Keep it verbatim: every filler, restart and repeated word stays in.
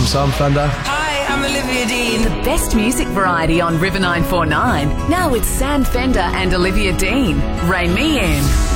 I'm Sam Fender. Hi, I'm Olivia Dean. The best music variety on River nine four nine. Now with Sam Fender and Olivia Dean. Rein me in.